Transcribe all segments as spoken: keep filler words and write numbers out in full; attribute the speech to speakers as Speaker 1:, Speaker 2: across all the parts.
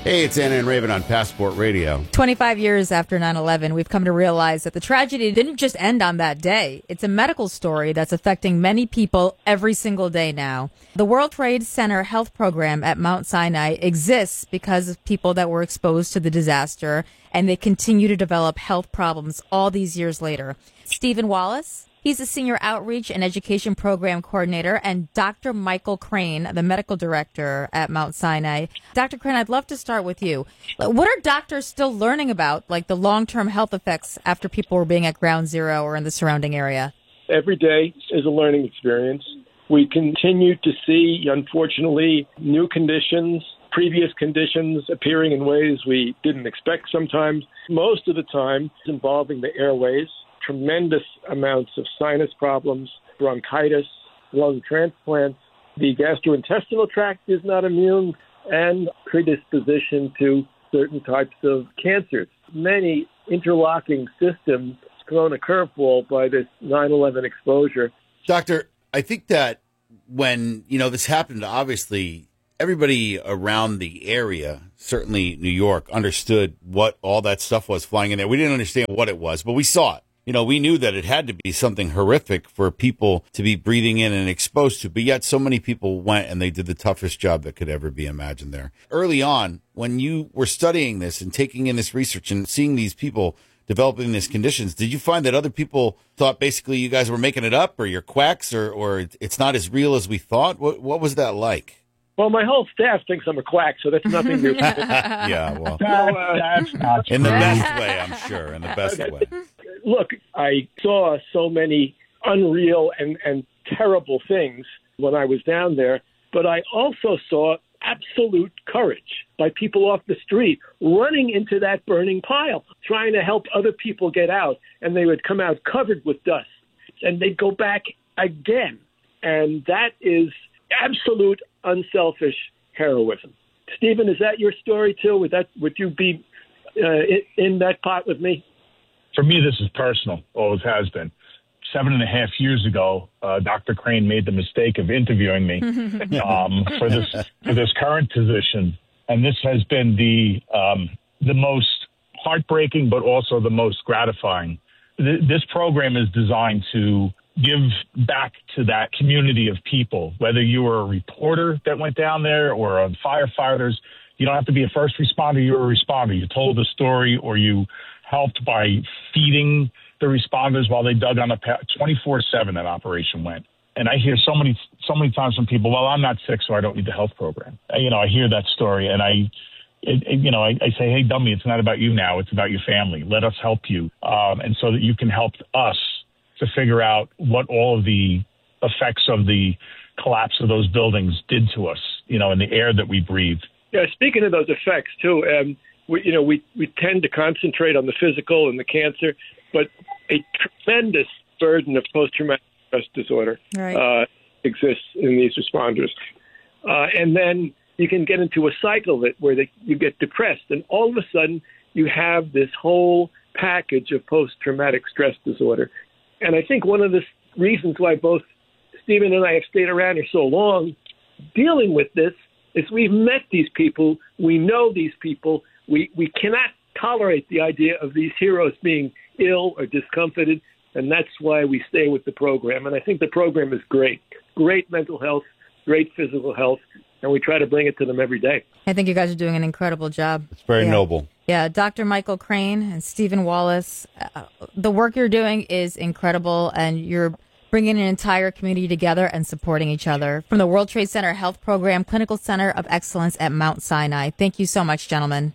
Speaker 1: Hey, it's Anna and Raven on Passport Radio.
Speaker 2: twenty-five years after nine eleven, we've come to realize that the tragedy didn't just end on that day. It's a medical story that's affecting many people every single day now. The World Trade Center Health Program at Mount Sinai exists because of people that were exposed to the disaster, and they continue to develop health problems all these years later. Stephen Wallace, he's a senior outreach and education program coordinator, and Doctor Michael Crane, the medical director at Mount Sinai. Doctor Crane, I'd love to start with you. What are doctors still learning about, like the long-term health effects after people were being at Ground Zero or in the surrounding area?
Speaker 3: Every day is a learning experience. We continue to see, unfortunately, new conditions, previous conditions appearing in ways we didn't expect sometimes, most of the time involving the airways. Tremendous amounts of sinus problems, bronchitis, lung transplants. The gastrointestinal tract is not immune, and predisposition to certain types of cancers. Many interlocking systems thrown a curveball by this nine eleven exposure.
Speaker 1: Doctor, I think that when, you know, this happened, obviously everybody around the area, certainly New York, understood what all that stuff was flying in there. We didn't understand what it was, but we saw it. You know, we knew that it had to be something horrific for people to be breathing in and exposed to, but yet so many people went and they did the toughest job that could ever be imagined there. Early on, when you were studying this and taking in this research and seeing these people developing these conditions, did you find that other people thought basically you guys were making it up, or you're quacks, or, or it's not as real as we thought? What, what was that like?
Speaker 3: Well, my whole staff thinks I'm a quack, so that's nothing new.
Speaker 1: Yeah, well,
Speaker 3: so, uh,
Speaker 4: that's not
Speaker 1: in the
Speaker 4: true.
Speaker 1: best way, I'm sure, in the best way.
Speaker 3: Look, I saw so many unreal and, and terrible things when I was down there, but I also saw absolute courage by people off the street running into that burning pile, trying to help other people get out, and they would come out covered with dust, and they'd go back again. And that is absolute unselfish heroism. Stephen, is that your story too? Would that would you be uh, in, in that pot with me?
Speaker 4: For me, this is personal, always has been. Seven and a half years ago, uh, Doctor Crane made the mistake of interviewing me um, for this for this current position, and this has been the um, the most heartbreaking, but also the most gratifying. Th- this program is designed to give back to that community of people, whether you were a reporter that went down there or a firefighters. You don't have to be a first responder. You're a responder. You told the story, or you helped by feeding the responders while they dug on the path. twenty-four seven that operation went. And I hear so many so many times from people, well, I'm not sick, so I don't need the health program. You know, I hear that story, and I, it, it, you know, I, I say, hey, dummy, it's not about you now. It's about your family. Let us help you. Um, and so that you can help us to figure out what all of the effects of the collapse of those buildings did to us, you know, in the air that we breathe.
Speaker 3: Yeah, speaking of those effects, too, um, we, you know, we, we tend to concentrate on the physical and the cancer, but a tremendous burden of post-traumatic stress disorder
Speaker 2: Right.
Speaker 3: uh, exists in these responders. Uh, and then you can get into a cycle that where they, you get depressed, and all of a sudden you have this whole package of post-traumatic stress disorder. And I think one of the reasons why both Stephen and I have stayed around here so long dealing with this is we've met these people. We know these people. We, we cannot tolerate the idea of these heroes being ill or discomfited, and that's why we stay with the program. And I think the program is great. Great mental health, great physical health, and we try to bring it to them every day.
Speaker 2: I think you guys are doing an incredible job.
Speaker 1: It's very
Speaker 2: yeah.
Speaker 1: noble.
Speaker 2: Yeah, Doctor Michael Crane and Stephen Wallace, uh, the work you're doing is incredible, and you're bringing an entire community together and supporting each other. From the World Trade Center Health Program, Clinical Center of Excellence at Mount Sinai. Thank you so much, gentlemen.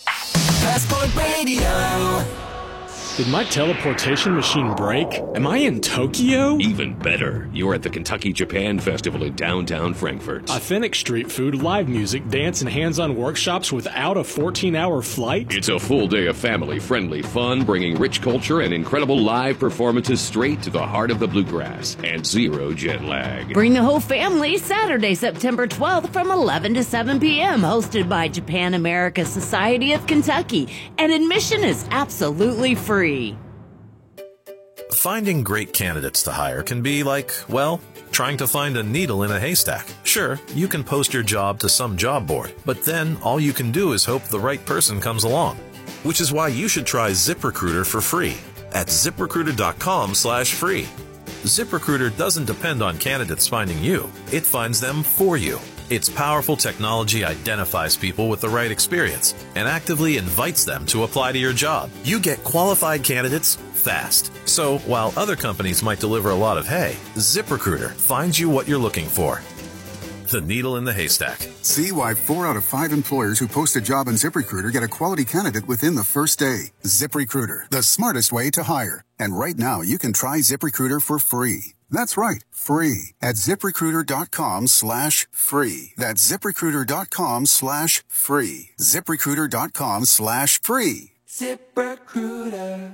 Speaker 5: Passport Radio.
Speaker 6: Did my teleportation machine break? Am I in Tokyo?
Speaker 7: Even better, you're at the Kentucky Japan Festival in downtown Frankfurt.
Speaker 6: Authentic street food, live music, dance, and hands-on workshops without a fourteen-hour flight?
Speaker 7: It's a full day of family-friendly fun, bringing rich culture and incredible live performances straight to the heart of the bluegrass and zero jet lag.
Speaker 8: Bring the whole family Saturday, September twelfth from eleven to seven p.m. hosted by Japan America Society of Kentucky. And admission is absolutely free.
Speaker 9: Finding great candidates to hire can be like, well, trying to find a needle in a haystack. Sure, you can post your job to some job board, but then all you can do is hope the right person comes along. Which is why you should try ZipRecruiter for free at ZipRecruiter.com slash free. ZipRecruiter doesn't depend on candidates finding you. It finds them for you. Its powerful technology identifies people with the right experience and actively invites them to apply to your job. You get qualified candidates fast. So while other companies might deliver a lot of hay, ZipRecruiter finds you what you're looking for. The needle in the haystack.
Speaker 10: See why four out of five employers who post a job on ZipRecruiter get a quality candidate within the first day. ZipRecruiter, the smartest way to hire. And right now, you can try ZipRecruiter for free. That's right, free at ZipRecruiter.com slash free. That's ZipRecruiter.com slash free. ZipRecruiter.com slash free.
Speaker 5: ZipRecruiter.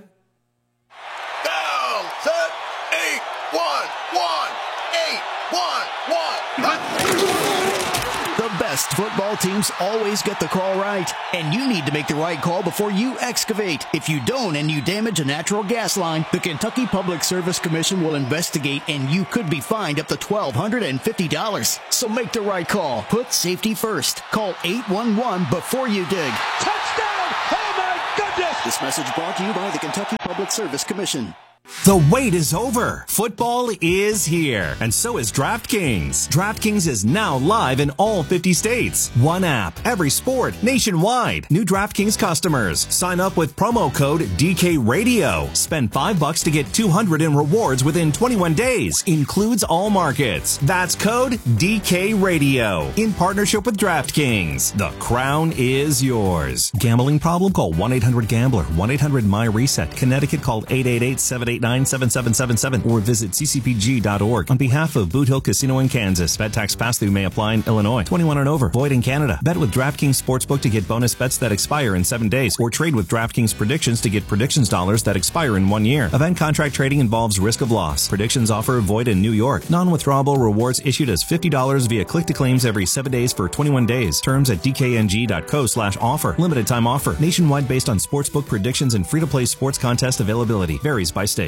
Speaker 11: Down, set, eight, one, one, eight, one, one.
Speaker 12: The best football teams always get the call right, and you need to make the right call before you excavate. If you don't and you damage a natural gas line, the Kentucky Public Service Commission will investigate, and you could be fined up to twelve hundred fifty dollars. So make the right call. Put safety first. Call eight one one before you dig.
Speaker 5: Touchdown! Oh my goodness!
Speaker 12: This message brought to you by the Kentucky Public Service Commission.
Speaker 13: The wait is over. Football is here. And so is DraftKings. DraftKings is now live in all fifty states. One app, every sport, nationwide. New DraftKings customers. Sign up with promo code D K Radio. Spend five bucks to get two hundred in rewards within twenty-one days. Includes all markets. That's code D K Radio. In partnership with DraftKings. The crown is yours. Gambling problem? Call one eight hundred gambler. one eight hundred my reset. Connecticut, call eight eight eight, seven eight nine, seven seven seven seven or visit c c p g dot org. On behalf of Boot Hill Casino in Kansas, bet tax pass-through may apply in Illinois. twenty-one and over. Void in Canada. Bet with DraftKings Sportsbook to get bonus bets that expire in seven days, or trade with DraftKings Predictions to get predictions dollars that expire in one year. Event contract trading involves risk of loss. Predictions offer void in New York. Non-withdrawable rewards issued as fifty dollars via click-to-claims every seven days for twenty-one days. Terms at d k n g dot co slash offer. Limited time offer. Nationwide based on sportsbook predictions and free-to-play sports contest availability. Varies by state.